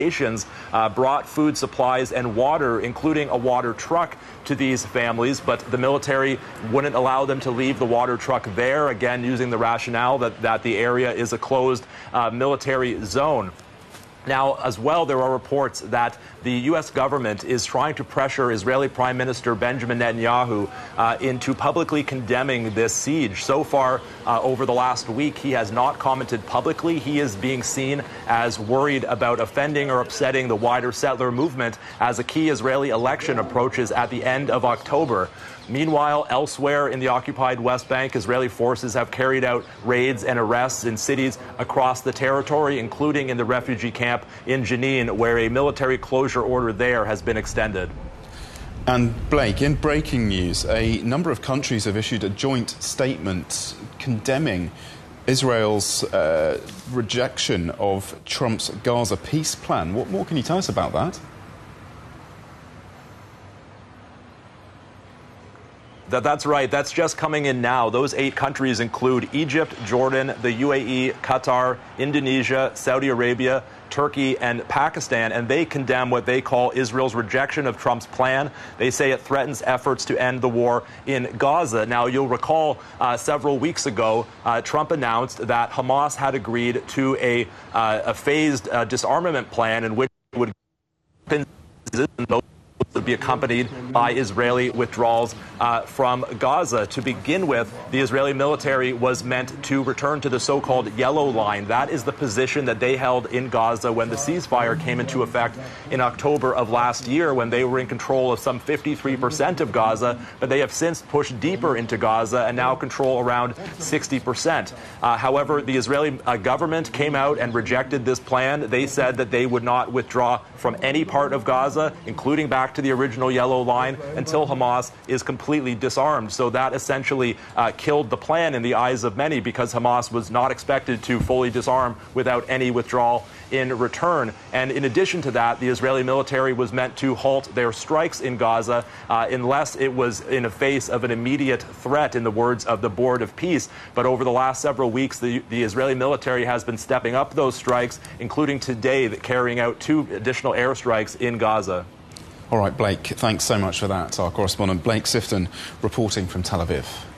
brought food supplies and water, including a water truck, to these families, but the military wouldn't allow them to leave the water truck there, again using the rationale that the area is a closed military zone. Now, as well, there are reports that the U.S. government is trying to pressure Israeli Prime Minister Benjamin Netanyahu into publicly condemning this siege. So far, over the last week, he has not commented publicly. He is being seen as worried about offending or upsetting the wider settler movement as a key Israeli election approaches at the end of October. Meanwhile, elsewhere in the occupied West Bank, Israeli forces have carried out raids and arrests in cities across the territory, including in the refugee camp in Jenin, where a military closure order there has been extended. And Blake, in breaking news, a number of countries have issued a joint statement condemning Israel's rejection of Trump's Gaza peace plan. What more can you tell us about that? That's right. That's just coming in now. Those 8 countries include Egypt, Jordan, the UAE, Qatar, Indonesia, Saudi Arabia, Turkey, and Pakistan, and they condemn what they call Israel's rejection of Trump's plan. They say it threatens efforts to end the war in Gaza. Now, you'll recall several weeks ago, Trump announced that Hamas had agreed to a phased disarmament plan in which it would be accompanied by Israeli withdrawals from Gaza. To begin with, the Israeli military was meant to return to the so-called yellow line. That is the position that they held in Gaza when the ceasefire came into effect in October of last year, when they were in control of some 53% of Gaza, but they have since pushed deeper into Gaza and now control around 60%. However, the Israeli government came out and rejected this plan. They said that they would not withdraw from any part of Gaza, including back to the original yellow line, until Hamas is completely disarmed. So that essentially killed the plan in the eyes of many, because Hamas was not expected to fully disarm without any withdrawal in return. And in addition to that, the Israeli military was meant to halt their strikes in Gaza unless it was in the face of an immediate threat, in the words of the Board of Peace. But over the last several weeks, the Israeli military has been stepping up those strikes, including today carrying out 2 additional airstrikes in Gaza. All right, Blake, thanks so much for that. Our correspondent Blake Sifton reporting from Tel Aviv.